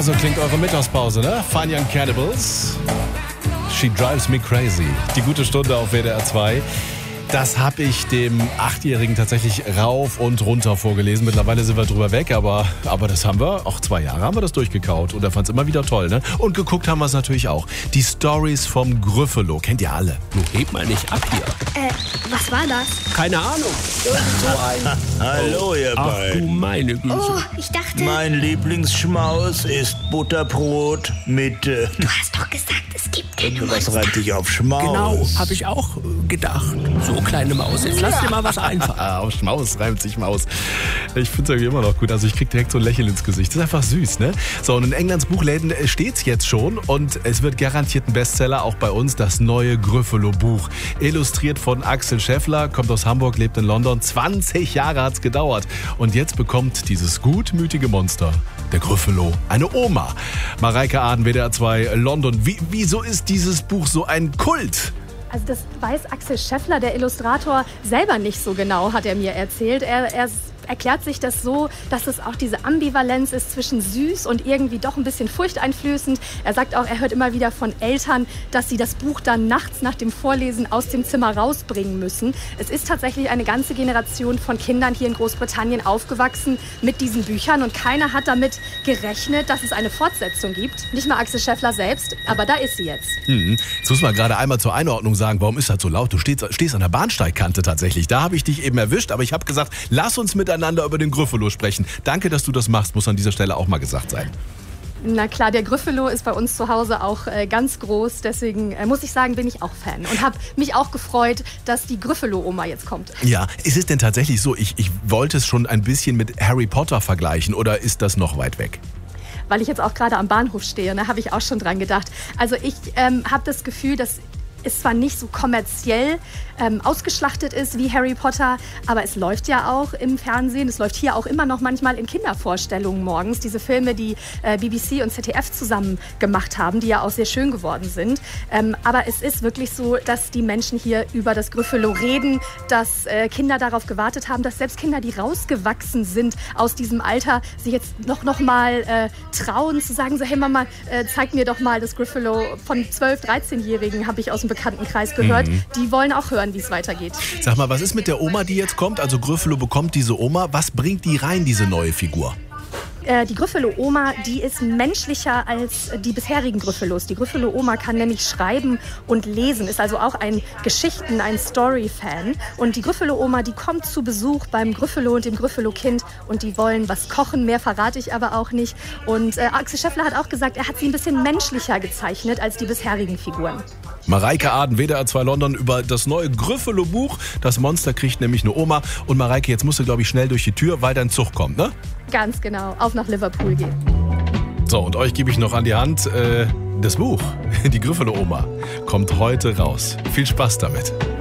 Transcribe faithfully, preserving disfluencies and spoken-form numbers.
Ja, so klingt eure Mittagspause, ne? Fine Young Cannibals. She Drives Me Crazy. Die gute Stunde auf W D R zwei. Das habe ich dem Achtjährigen tatsächlich rauf und runter vorgelesen. Mittlerweile sind wir drüber weg, aber, aber das haben wir, auch zwei Jahre haben wir das durchgekaut. Und er fand es immer wieder toll, ne? Und geguckt haben wir es natürlich auch. Die Stories vom Gryffalo, kennt ihr alle. Du heb mal nicht ab hier. Äh, was war das? Keine Ahnung. So ein Hallo, ihr Ach beiden. du meine Güte. Oh, ich dachte... Mein Lieblingsschmaus ist Butterbrot mit... Äh, Du hast doch gesagt, es gibt keine was Monster. reimt sich auf Schmaus? Genau, habe ich auch äh, gedacht. So kleine Maus, jetzt lass dir mal was einfallen. Ah, auf Schmaus reimt sich Maus. Ich finde es irgendwie immer noch gut. Also ich kriege direkt so ein Lächeln ins Gesicht. Das ist einfach süß, ne? So, und in Englands Buchläden steht es jetzt schon. Und es wird garantiert ein Bestseller, auch bei uns. Das neue Gryffalo-Buch. Illustriert von Axel Scheffler, kommt aus Hamburg, lebt in London. zwanzig Jahre hat es gedauert. Und jetzt bekommt dieses gutmütige Monster, der Gryffalo, eine Oma. Mareike Aden, W D R zwei, London. Wie, wieso ist dieses Buch so ein Kult? Also das weiß Axel Scheffler, der Illustrator, selber nicht so genau, hat er mir erzählt. Er, er erklärt sich das so, dass es auch diese Ambivalenz ist zwischen süß und irgendwie doch ein bisschen furchteinflößend. Er sagt auch, er hört immer wieder von Eltern, dass sie das Buch dann nachts nach dem Vorlesen aus dem Zimmer rausbringen müssen. Es ist tatsächlich eine ganze Generation von Kindern hier in Großbritannien aufgewachsen mit diesen Büchern und keiner hat damit gerechnet, dass es eine Fortsetzung gibt. Nicht mal Axel Scheffler selbst, aber da ist sie jetzt. Mhm. Jetzt muss man gerade einmal zur Einordnung sagen, warum ist das so laut? Du stehst, stehst an der Bahnsteigkante tatsächlich. Da habe ich dich eben erwischt, aber ich habe gesagt, lass uns miteinander über den Gryffalo sprechen. Danke, dass du das machst, muss an dieser Stelle auch mal gesagt sein. Na klar, der Gryffalo ist bei uns zu Hause auch äh, ganz groß. Deswegen äh, muss ich sagen, bin ich auch Fan. Und habe mich auch gefreut, dass die Gryffalo-Oma jetzt kommt. Ja, ist es denn tatsächlich so, ich, ich wollte es schon ein bisschen mit Harry Potter vergleichen oder ist das noch weit weg? Weil ich jetzt auch gerade am Bahnhof stehe, da habe ich auch schon dran gedacht. Also ich ähm, habe das Gefühl, dass es zwar nicht so kommerziell ähm, ausgeschlachtet ist wie Harry Potter, aber es läuft ja auch im Fernsehen. Es läuft hier auch immer noch manchmal in Kindervorstellungen morgens. Diese Filme, die äh, B B C und Z D F zusammen gemacht haben, die ja auch sehr schön geworden sind. Ähm, aber es ist wirklich so, dass die Menschen hier über das Gryffalo reden, dass äh, Kinder darauf gewartet haben, dass selbst Kinder, die rausgewachsen sind aus diesem Alter, sich jetzt noch, noch mal äh, trauen zu sagen, so hey Mama, äh, zeig mir doch mal das Gryffalo. Von zwölf-, dreizehnjährigen habe ich aus dem Bekanntenkreis gehört. Mhm. Die wollen auch hören, wie es weitergeht. Sag mal, was ist mit der Oma, die jetzt kommt? Also Gryffalo bekommt diese Oma. Was bringt die rein, diese neue Figur? Äh, die Gryffalo-Oma, die ist menschlicher als die bisherigen Gryffalos. Die Gryffalo-Oma kann nämlich schreiben und lesen, ist also auch ein Geschichten-, ein Story-Fan. Und die Gryffalo-Oma, die kommt zu Besuch beim Gryffalo und dem Gryffalo-Kind und die wollen was kochen, mehr verrate ich aber auch nicht. Und äh, Axel Scheffler hat auch gesagt, er hat sie ein bisschen menschlicher gezeichnet als die bisherigen Figuren. Mareike Aden, W D R zwei London, über das neue Gryffalo-Buch. Das Monster kriegt nämlich eine Oma. Und Mareike, jetzt musst du, glaube ich, schnell durch die Tür, weil dein Zug kommt, ne? Ganz genau, auf nach Liverpool gehen. So, und euch gebe ich noch an die Hand äh, das Buch. Die Gryffalo-Oma kommt heute raus. Viel Spaß damit.